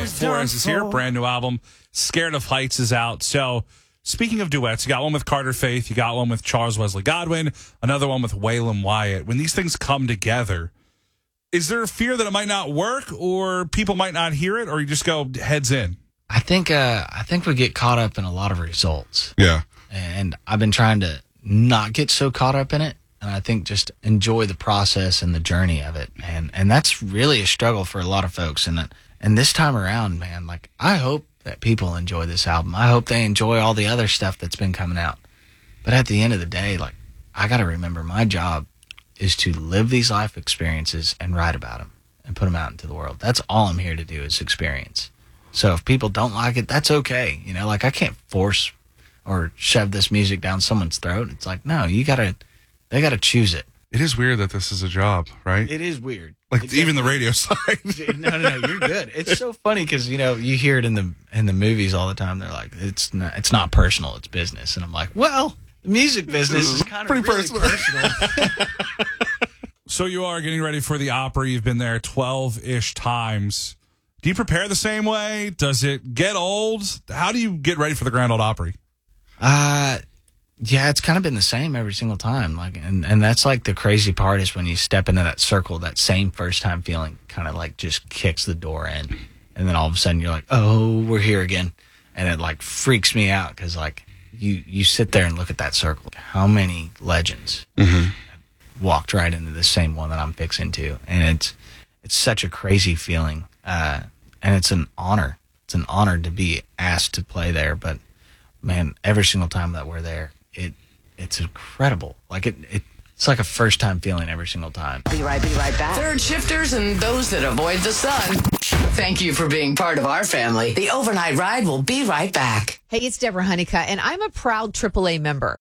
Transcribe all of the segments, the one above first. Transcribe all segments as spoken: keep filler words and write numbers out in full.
right, Flores is here. Brand new album. Scared of Heights is out. So, speaking of duets, you got one with Carter Faith. You got one with Charles Wesley Godwin. Another one with Waylon Wyatt. When these things come together, is there a fear that it might not work, or people might not hear it, or you just go heads in? I think uh, I think we get caught up in a lot of results. Yeah. And I've been trying to not get so caught up in it, and I think just enjoy the process and the journey of it. And and that's really a struggle for a lot of folks. And and this time around, man, like, I hope that people enjoy this album. I hope they enjoy all the other stuff that's been coming out. But at the end of the day, like, I got to remember my job is to live these life experiences and write about them and put them out into the world. That's all I'm here to do, is experience. So if people don't like it, that's okay. You know, like, I can't force or shove this music down someone's throat. It's like, no, you got to, they got to choose it. It is weird that this is a job, right? It is weird. Like, it even the radio side. no, no, no, you're good. It's so funny because, you know, you hear it in the in the movies all the time. They're like, it's not, it's not personal, it's business. And I'm like, well, the music business is kind of pretty really personal. personal. So you are getting ready for the Opry. You've been there twelve-ish times. Do you prepare the same way? Does it get old? How do you get ready for the Grand Ole Opry? Uh, yeah, it's kind of been the same every single time. Like, and, and that's like the crazy part, is when you step into that circle, that same first time feeling kind of like just kicks the door in. And then all of a sudden you're like, oh, we're here again. And it like freaks me out because, like, you, you sit there and look at that circle. How many legends mm-hmm. walked right into the same one that I'm fixing to? And it's, it's such a crazy feeling. Uh, and it's an honor. It's an honor to be asked to play there. But, man, every single time that we're there, it it's incredible. Like, it, it it's like a first time feeling every single time. Be right, be right back. Third shifters and those that avoid the sun. Thank you for being part of our family. The overnight ride will be right back. Hey, it's Deborah Honeycutt, and I'm a proud triple A member.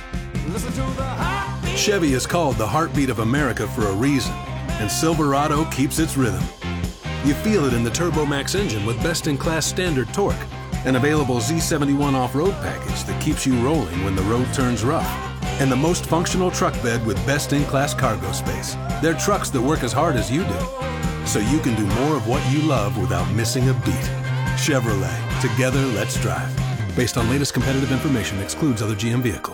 Chevy is called the heartbeat of America for a reason, and Silverado keeps its rhythm. You feel it in the TurboMax engine with best-in-class standard torque, an available Z seventy-one off-road package that keeps you rolling when the road turns rough, and the most functional truck bed with best-in-class cargo space. They're trucks that work as hard as you do, so you can do more of what you love without missing a beat. Chevrolet, together let's drive. Based on latest competitive information, excludes other G M vehicles.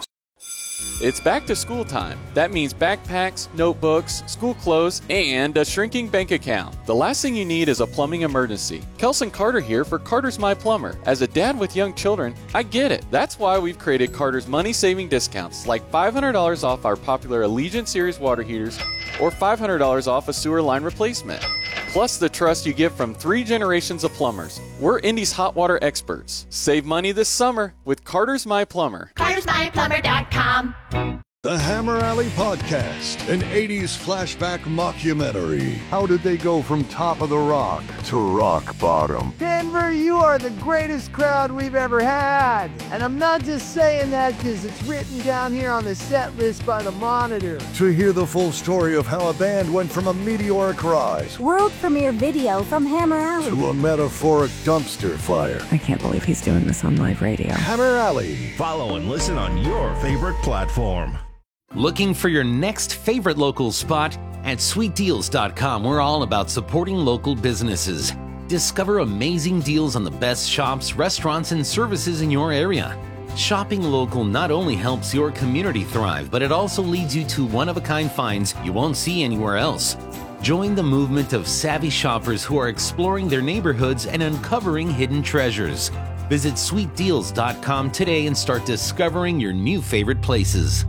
It's back to school time. That means backpacks, notebooks, school clothes, and a shrinking bank account. The last thing you need is a plumbing emergency. Kelson Carter here for Carter's My Plumber. As a dad with young children, I get it. That's why we've created Carter's money-saving discounts, like five hundred dollars off our popular Allegiant Series water heaters or five hundred dollars off a sewer line replacement. Plus the trust you get from three generations of plumbers. We're Indy's hot water experts. Save money this summer with Carter's My Plumber. Carters My Plumber dot com. The Hammer Alley Podcast, an eighties flashback mockumentary. How did they go from top of the rock to rock bottom? Denver, you are the greatest crowd we've ever had. And I'm not just saying that because it's written down here on the set list by the Monitor. To hear the full story of how a band went from a meteoric rise, World premiere video from Hammer Alley, to a metaphoric dumpster fire. I can't believe he's doing this on live radio. Hammer Alley. Follow and listen on your favorite platform. Looking for your next favorite local spot? At sweet deals dot com, we're all about supporting local businesses. Discover amazing deals on the best shops, restaurants, and services in your area. Shopping local not only helps your community thrive, but it also leads you to one-of-a-kind finds you won't see anywhere else. Join the movement of savvy shoppers who are exploring their neighborhoods and uncovering hidden treasures. Visit sweet deals dot com today and start discovering your new favorite places.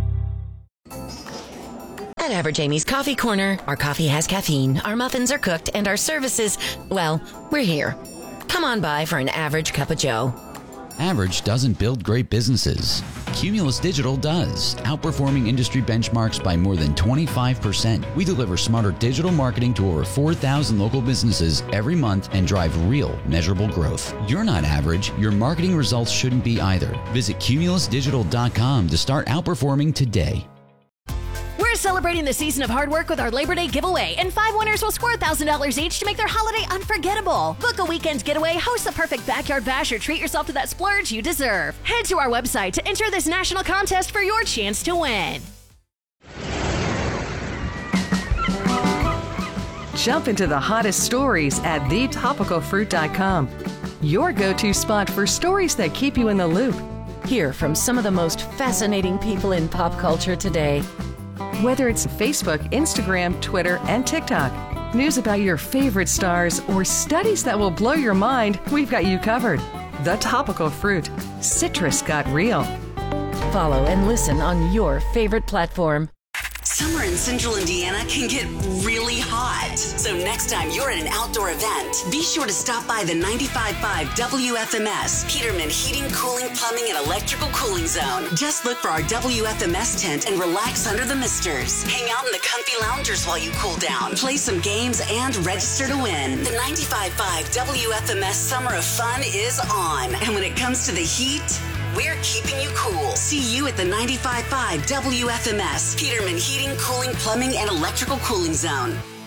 At Average Amy's Coffee Corner, our coffee has caffeine, our muffins are cooked, and our services, well, we're here. Come on by for an average cup of joe. Average doesn't build great businesses. Cumulus Digital does, outperforming industry benchmarks by more than twenty-five percent. We deliver smarter digital marketing to over four thousand local businesses every month and drive real, measurable growth. You're not average. Your marketing results shouldn't be either. Visit cumulus digital dot com to start outperforming today. We're celebrating the season of hard work with our Labor Day giveaway, and five winners will score one thousand dollars each to make their holiday unforgettable. Book a weekend getaway, host the perfect backyard bash, or treat yourself to that splurge you deserve. Head to our website to enter this national contest for your chance to win. Jump into the hottest stories at the topical fruit dot com. Your go-to spot for stories that keep you in the loop. Hear from some of the most fascinating people in pop culture today. Whether it's Facebook, Instagram, Twitter, and TikTok, news about your favorite stars, or studies that will blow your mind, we've got you covered. The Topical Fruit. Citrus got real. Follow and listen on your favorite platform. Summer in central Indiana can get really hot. So next time you're at an outdoor event, be sure to stop by the ninety-five point five W F M S, Peterman Heating, Cooling, Plumbing, and Electrical Cooling Zone. Just look for our W F M S tent and relax under the misters. Hang out in the comfy loungers while you cool down. Play some games and register to win. The ninety-five point five W F M S Summer of Fun is on. And when it comes to the heat, we're keeping you cool. See you at the ninety-five point five W F M S, Peterman Heating, Cooling, Plumbing, and Electrical Cooling Zone.